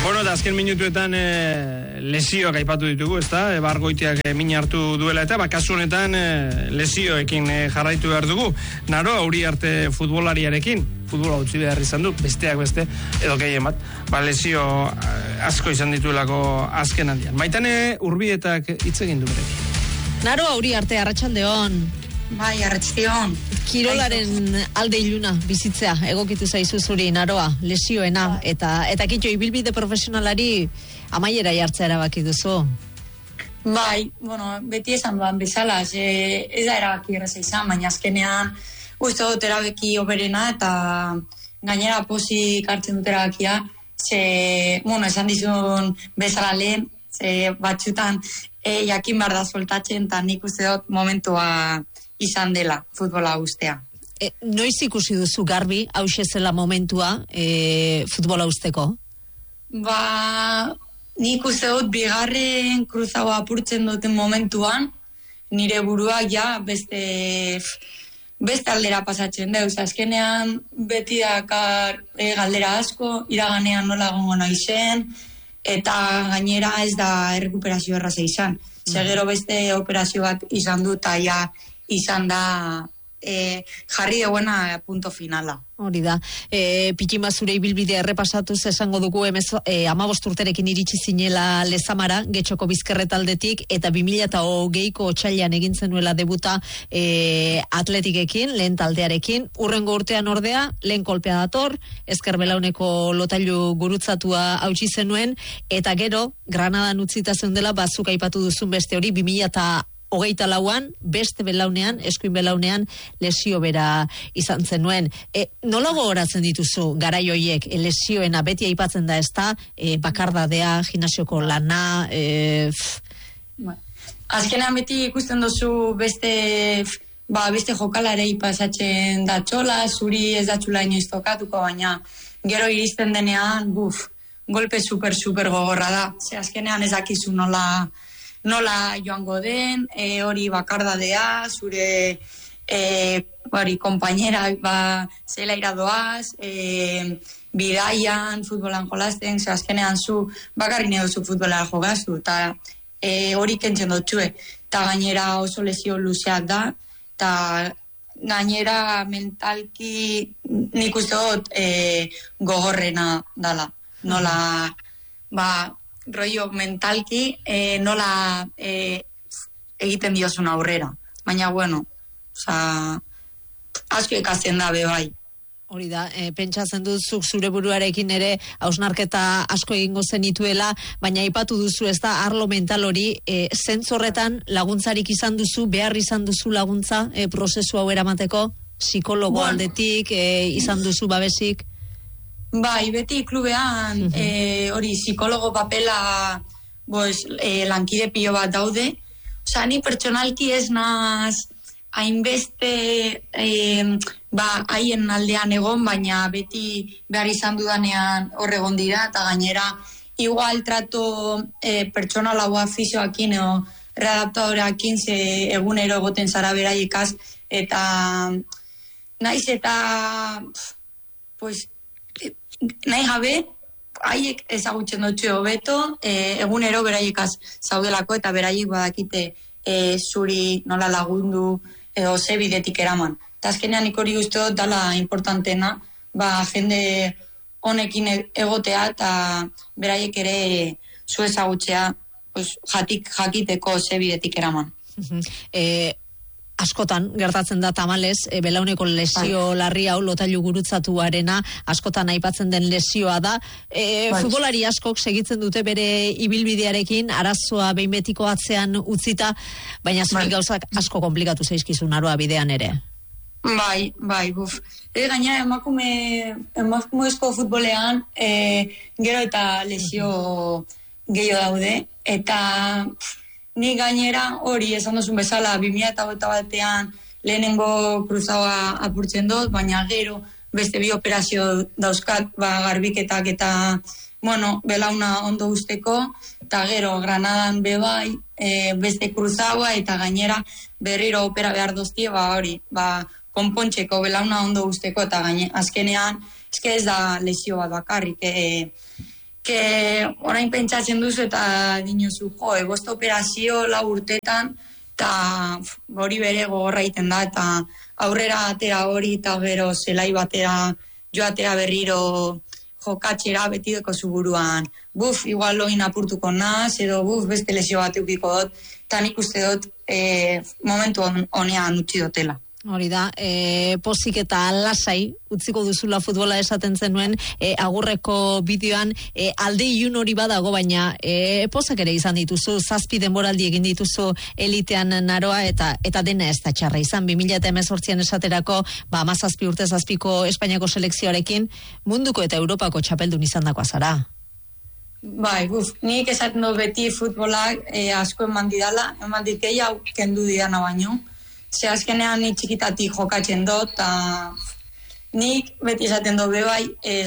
Bueno, da azken minutuetan lesioak aipatu ditugu, ezta? Bargoitiak min hartu duela eta kasu honetan lesioekin jarraitu behar dugu. Naro, Uriarte futbolariarekin, futbola utzi behar izan du, besteak beste, edo gehien bat, lesio asko izan dituelako azken aldian. Maitane Urbietak hitz egin du berekin. Naro, Uriarte, arratsaldeon. Bai, arratsaldeon. Kirolaren alde iluna bizitzea egokitu zaizu zuri, Naroa, lesioena, eta kitxo ibilbide profesionalari amaiera jartzea erabaki duzu. Bai, bueno, beti esan duan bezala, ez da erabaki erraza izan, baina azkenean uste dut erabaki oberena eta gainera pozik hartzen dut erabakia, esan dizun bezala lehen, batzutan jakin behar da soltatzen, eta nik uste dut momentua izan dela futbola ustea. Noiz ikusi duzu garbi, hauxe zela momentua futbola usteko? Nik uste dut bigarren kruzagoa apurtzen duten momentuan, nire buruak ja beste aldera pasatzen deuz. Azkenean beti dakar galdera asko, iraganean nola gongo naizen, eta gainera ez da errekuperazio erraza izan. Gero beste operazio bat izan dut, eta izan da jarri deuena punto finala. Hori da. Pitima zure ibilbidea errepasatuz esango dugu 15 urterekin iritsi zinela Lezamara, Getxoko Bizkerretaldetik, eta 2020ko otsailean egin zenuela debuta Atletikekin, lehen taldearekin. Hurrengo urtean ordea, lehen kolpea dator, ezker belauneko lotailu gurutzatua hautsi zenuen, eta gero, Granadan utzita zeundela, bazuk aipatu duzun beste hori, 2024an, beste belaunean, eskuin belaunean, lesio bera izan zenuen. Nola gogoratzen dituzu garai horiek, lesioena beti aipatzen da, ezta, bakardadea, gimnasioko lana, Azkenean beti ikusten duzu beste jokalarei pasatzen datxola, zuri ez datxula inoiz tokatuko, baina gero iristen denean, golpe super gogorra da. Azkenean ez dakizu nola joango den, hori bakardadea, zure konpainera zela iradoaz, bidaian, futbolan jolasten, azkenean zu bakarri nedozu futbolara jogaztu, eta hori kentzen dutxue, eta gainera oso lesio luzeak da, eta gainera mentalki nik uste dut gogorrena dala, nola, rollo mentalki nola egiten diozun aurrera. Baina, bueno, asko ikasten da, bai. Hori da, pentsatzen duzuk zure buruarekin ere hausnarketa asko egingo zenituela, baina aipatu duzu, ez da, arlo mental hori, zentzorretan laguntzarik izan duzu, behar izan duzu laguntza prozesu hau eramateko, psikologo aldetik, izan duzu babesik? Bai, beti klubean hori psikologo papela lankide pilo bat daude. Ni pertsonalki ez naz hainbeste haien aldean egon, baina beti behar izan dudanean horregon dira, eta gainera igual trato pertsonalagoa fisioakin o readaptadoreakin egunero egoten zara beraiekaz, eta naiz eta nahi gabe, haiek ezagutzen dutxe hobeto, egunero beraiekaz zaudelako, eta beraiek badakite zuri nola lagundu edo ze bidetik eraman. Eta azkenean ikori uste dut dala importantena, jende honekin egotea, eta beraiek ere zu ezagutzea jakiteko ze bidetik eraman. Askotan, gertatzen da tamalez, belauneko lesio larri hau lotailu gurutzatuarena, askotan aipatzen den lesioa da. Futbolari askok segitzen dute bere ibilbidearekin, arazoa behin betiko atzean utzita, baina zuri gauzak asko komplikatu zaizkizu Naroa bidean ere. Bai, gaina emakumezko futbolean gero eta lesio gehiago daude, eta ni gainera hori esan duzun bezala 2021an lehenengo kruzagoa apurtzen dut, baina gero beste bi operazio dauzkat, garbiketak eta belauna ondo usteko, eta gero Granadan bebai beste kruzagoa, eta gainera berriro opera behar doztie, konpontxeko belauna ondo usteko, eta azkenean ez da lesio bat bakarrik, orain pentsatzen duzu eta dinozu, bost operazio 4 urtetan, eta hori bere gogorra egiten da, eta aurrera atera hori, eta gero zelai batera, joatera berriro jokatxera beti deko zuburuan. Igual loin apurtuko naz, edo beste lesio bat eukiko dut, eta nik uste dut momentu honean utzi dutela. Hori da, pozik eta lasai utziko duzula futbola esaten zenuen, agurreko bideoan alde ilun hori badago, baina pozak ere izan dituzu, 7 denboraldi egin dituzu elitean naroa, eta dena ez da txarra izan, 2018an esaterako, 17 urte 7ko Espainiako selekzioarekin, munduko eta Europako txapeldun izan dakoa zara. Bai, nik esaten dut beti futbolak asko eman didala, eman ditkei hau kendu didana baino. Ze azkenean ni txikitatik jokatzen dut, eta nik beti esaten dut bebai, ez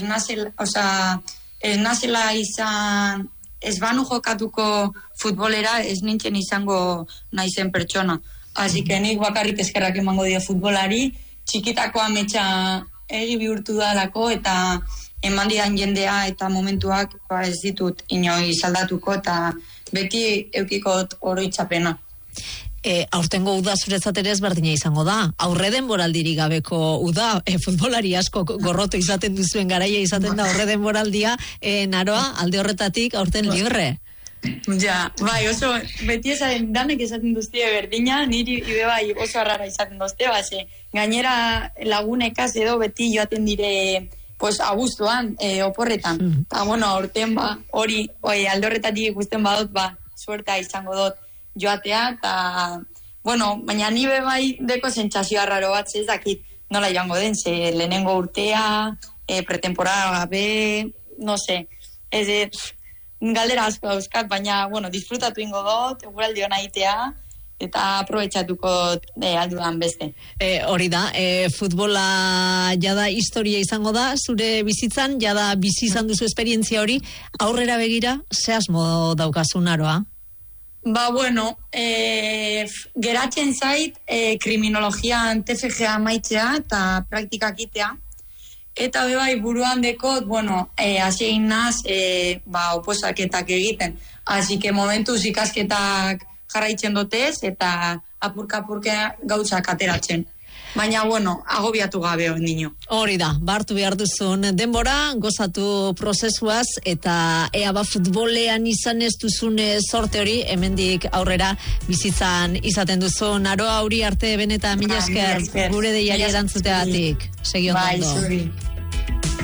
nazela izan, ez banu jokatuko futbolera, ez nintzen izango naizen pertsona. Así que nik bakarrik eskerrak emango dio futbolari, txikitako ametsa egi bihurtu dalako, eta eman didan jendea eta momentuak ez ditut inoiz aldatuko, eta beti eukikot oroitzapena. Aurtengo uda zuretzat ere ezberdina izango da. Aurre denboraldirik gabeko uda, futbolari asko gorroto izaten duzuen garaia izaten da aurre denboraldia, naroa, alde horretatik aurten libre. Ja, bai, oso, beti danek esaten duztie berdina, niri bai oso arrara izaten duzte, gainera lagunekaz edo beti joaten dire abuztuan, oporretan. Eta, aurten hori alde horretatik ikusten badut, suertea izango dut joatea, eta, baina ni bai deko sentsazioa raro bat, ez dakit nola joango den, ze lehenengo urtea, pretemporada gabe, no se, galdera asko dauzkat, baina, disfrutatu ingo dut, eguraldi hona itea, eta aprobetxatuko aldudan beste. Hori da, futbola jada historia izango da, zure bizitzan, jada bizi izan duzu esperientzia hori, aurrera begira, ze asmo daukazun aroa? Geratzen zait, kriminologian TFG amaitzea eta praktikak itea. Eta bebai buruan dekot, hasi egin naz, oposaketak egiten. Así que momentuz ikasketak jarraitzen dotez eta apurka-apurka gauzak ateratzen. Baina, agobiatu gabe nino. Hori da, bartu behar duzun denbora, gozatu prozesuaz, eta ea futbolean izan ez duzun sorte hori, hemendik aurrera bizitzan izaten duzu. Naroa hori arte benetan mila esker, gure deiari erantzuteatik. Segi ondo. Bai, zuri.